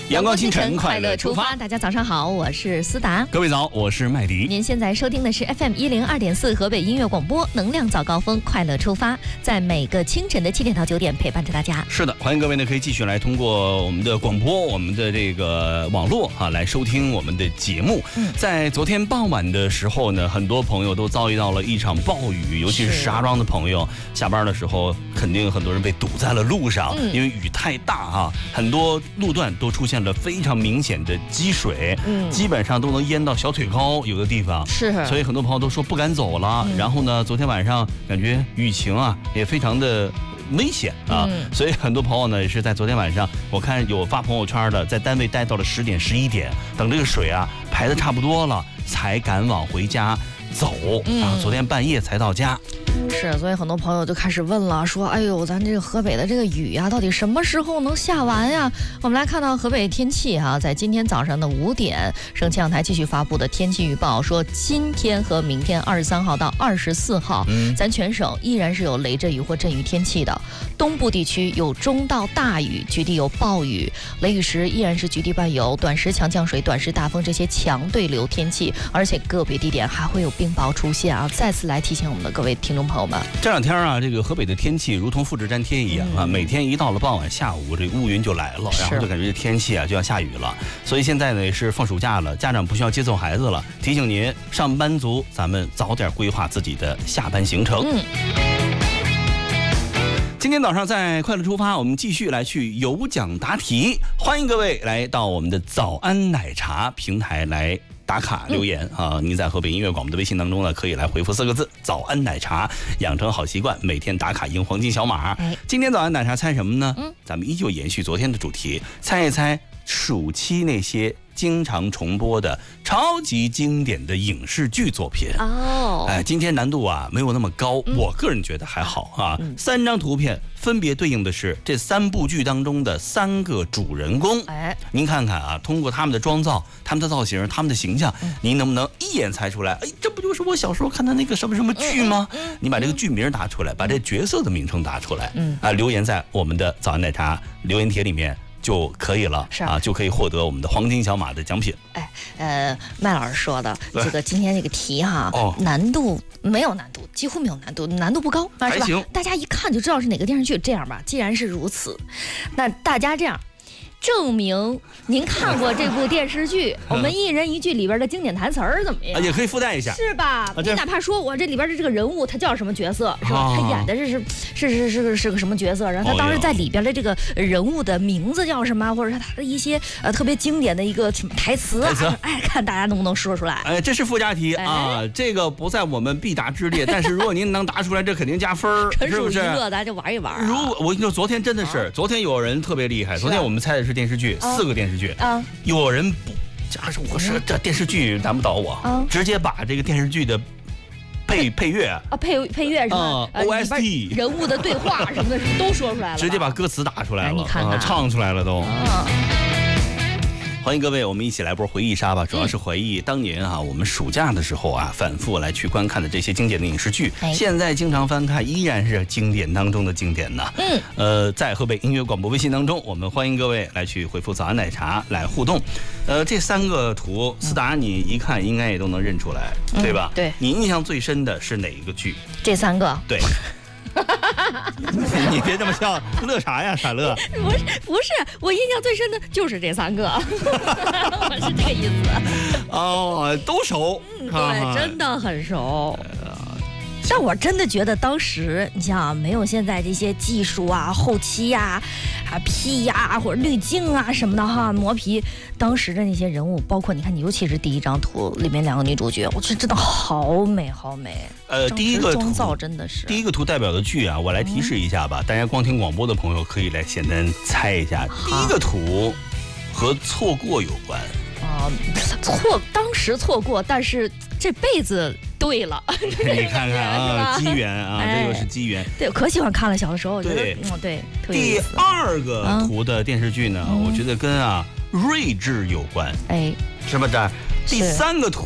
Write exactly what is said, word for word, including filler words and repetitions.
阳光清晨，快乐出发。 大家早上好，我是思达。 各位早，我是麦迪。 您现在收听的是 F M 一零二点四河北音乐广播，能量早高峰，快乐出发，在每个清晨的七点到九点陪伴着大家。 是的，欢迎各位呢，可以继续来通过我们的广播、我们的这个网络啊，来收听我们的节目。嗯、在昨天傍晚的时候呢，很多朋友都遭遇到了一场暴雨，尤其是石家庄的朋友，下班的时候肯定很多人被堵在了路上，嗯、因为雨太大啊，很多路段都出现了非常明显的积水，嗯、基本上都能淹到小腿高，有的地方是， 所以很多朋友都说不敢走了。嗯、然后呢，昨天晚上感觉雨情啊也非常的危险啊，嗯、所以很多朋友呢也是在昨天晚上，我看有发朋友圈的，在单位待到了十点、十一点，等这个水啊排的差不多了，才赶往回家走，嗯、啊，昨天半夜才到家。 是，所以很多朋友就开始问了，说：“哎呦，咱这个河北的这个雨呀、啊，到底什么时候能下完呀？”我们来看到河北天气哈、啊，在今天早上的五点，省气象台继续发布的天气预报说，今天和明天二十三号到二十四号，嗯、咱全省依然是有雷阵雨或阵雨天气的。东部地区有中到大雨，局地有暴雨，雷雨时依然是局地伴有短时强降水、短时大风这些强对流天气，而且个别地点还会有冰雹出现啊！再次来提醒我们的各位听众朋友们。 这两天啊，这个河北的天气如同复制粘贴一样啊，嗯、每天一到了傍晚下午，这个乌云就来了，然后就感觉这天气啊就要下雨了。所以现在呢也是放暑假了，家长不需要接送孩子了。提醒您，上班族咱们早点规划自己的下班行程。嗯。今天早上在快乐出发，我们继续来去有奖答题，欢迎各位来到我们的早安奶茶平台来打卡留言、嗯、啊！您在河北音乐广播的微信当中呢，可以来回复四个字“早安奶茶”，养成好习惯，每天打卡赢黄金小马。哎、今天早安奶茶猜什么呢？嗯，咱们依旧延续昨天的主题，猜一猜暑期那些经常重播的超级经典的影视剧作品哦。哎，今天难度啊没有那么高，嗯、我个人觉得还好啊。嗯、三张图片分别对应的是这三部剧当中的三个主人公。哎，您看看啊，通过他们的妆造、他们的造型、他们的形象，嗯、您能不能一眼猜出来？哎，这不就是我小时候看的那个什么什么剧吗？嗯嗯、你把这个剧名答出来，把这角色的名称答出来，嗯啊，留言在我们的早安奶茶留言帖里面就可以了，是啊，就可以获得我们的黄金小马的奖品。 哎，呃，麦老师说的这个今天这个题哈，哦、难度没有难度，几乎没有难度，难度不高， 还行， 大家一看就知道是哪个电视剧。这样吧，既然是如此，那大家这样。证明您看过这部电视剧，我们一人一句里边的经典台词儿怎么样？ 也可以附带一下， 是吧？啊、你哪怕说我这里边的这个人物他叫什么角色，是吧？啊、他演的是是是是是是个什么角色？然后他当时在里边的这个人物的名字叫什么，或者是他的一些呃特别经典的一个什么台词啊？词哎，看大家能不能说出来？ 哎，这是附加题、哎、啊，这个不在我们必答之列，但是如果您能答出来，这肯定加分儿，是不是？ 娱乐，咱就玩一玩、啊。 如果我跟你说，昨天真的是，啊、昨天有人特别厉害，昨天我们猜的是电视剧，啊、四个电视剧啊，有人不，假如我说这电视剧难不倒我，啊、直接把这个电视剧的配配乐啊配配乐什么、 uh, O S T 人物的对话什么的都说出来了， 直接把歌词打出来了，哎、 你看看、 啊、唱出来了都。啊欢迎各位，我们一起来波回忆杀吧。主要是回忆当年啊，我们暑假的时候啊，反复来去观看的这些经典的影视剧，哎、现在经常翻看，依然是经典当中的经典呢。嗯，呃，在河北音乐广播微信当中，我们欢迎各位来去回复早安奶茶来互动。呃，这三个图，思达你一看应该也都能认出来，嗯、对吧？ 对。 你印象最深的是哪一个剧？ 这三个。 对。你别这么笑，乐啥呀，傻乐？ 不是不是，我印象最深的就是这三个，我是这个意思。 哦，都熟， 嗯、对，真的很熟。但我真的觉得当时，你像没有现在这些技术啊、后期呀、啊、啊 P 呀、啊、或者滤镜啊什么的哈，磨皮，当时的那些人物，包括你看，尤其是第一张图里面两个女主角，我觉得真的好美好美。 呃，第一个妆造真的是第一个图代表的剧啊，我来提示一下吧，嗯、大家光听广播的朋友可以来简单猜一下，第一个图和错过有关。 啊、呃，错，当时错过，但是这辈子对了。 你看看啊，机缘啊，哎、这就是机缘。 对，可喜欢看了，小的时候我觉得，对，嗯，对。 第二个图的电视剧呢，嗯、我觉得跟啊睿智有关，哎，是不是？第三个图。